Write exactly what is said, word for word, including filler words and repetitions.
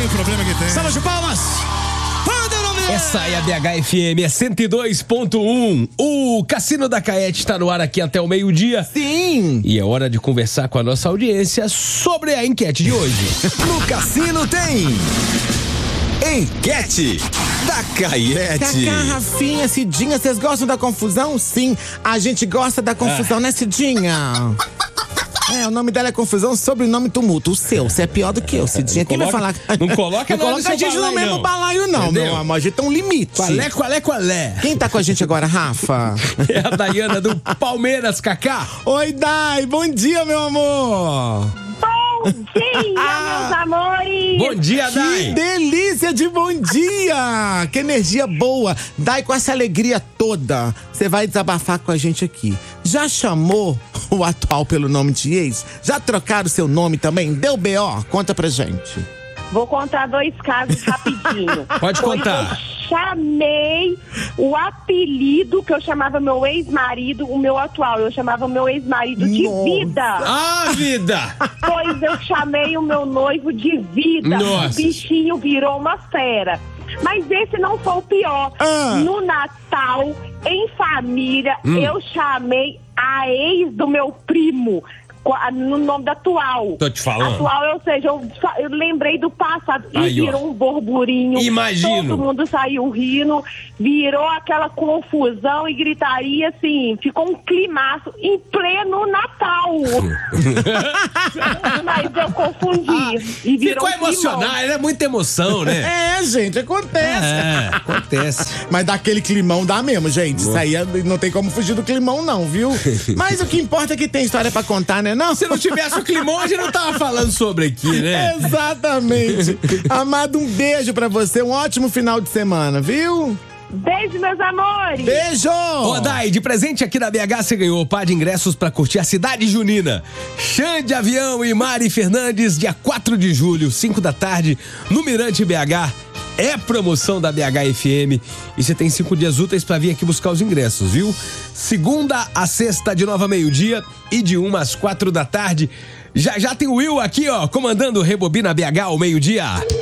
o problema que tem. Salve de palmas. Essa é a B H F M, é cento e dois ponto um. O Cassino da Caete está no ar aqui até o meio-dia. Sim. E é hora de conversar com a nossa audiência sobre a enquete de hoje. No Cassino tem Enquete da Caete. Cacá, Rafinha, Cidinha, vocês gostam da confusão? Sim, a gente gosta da confusão, ah. né, Cidinha? É, o nome dela é confusão, sobrenome tumulto. O seu, você é pior do que eu, Cidinha. Quem vai falar? Não coloca, não coloca a gente no mesmo balaio, não, entendeu? Meu amor. A gente tem um limite. Qual é, qual é, qual é? Quem tá com a gente agora, Rafa? É a Dayana do Palmeiras, Cacá. Oi, Day, bom dia, meu amor. Bom dia, meus amores! Bom dia, Dai! Que delícia de bom dia! Que energia boa! Dai, com essa alegria toda, você vai desabafar com a gente aqui. Já chamou o atual pelo nome de ex? Já trocaram o seu nome também? Deu B O? Conta pra gente. Vou contar dois casos rapidinho. Pode contar. Eu chamei o apelido que eu chamava meu ex-marido, o meu atual. Eu chamava meu ex-marido de Nossa. vida. Ah, vida! Pois eu chamei o meu noivo de vida. Nossa. O bichinho virou uma fera. Mas esse não foi o pior. Ah. No Natal, em família, hum. eu chamei a ex do meu primo. No nome da atual. Tô te falando. Atual, ou seja, eu, eu lembrei do passado. E aí, virou ó. um burburinho. Imagino. Todo mundo saiu rindo. Virou aquela confusão e gritaria, assim. Ficou um climaço em pleno Natal. Mas eu confundi. Ah, e virou ficou um emocionado, é muita emoção, né? É, gente, acontece. É, acontece. Mas daquele climão dá mesmo, gente. Isso aí não tem como fugir do climão, não, viu? Mas o que importa é que tem história pra contar, né? Não? Se não tivesse o climão, a gente não tava falando sobre aqui, né? Exatamente. Amado, um beijo pra você. Um ótimo final de semana, viu? Beijo, meus amores. Beijo! Ô, Dai, de presente aqui na B H você ganhou o par de ingressos pra curtir a cidade junina. Xande Avião e Mari Fernandes, dia quatro de julho, cinco da tarde, no Mirante B H. É promoção da B H F M e você tem cinco dias úteis pra vir aqui buscar os ingressos, viu? Segunda a sexta, de nove a meio-dia e de uma às quatro da tarde. Já já tem o Will aqui, ó, comandando o Rebobina B H ao meio-dia.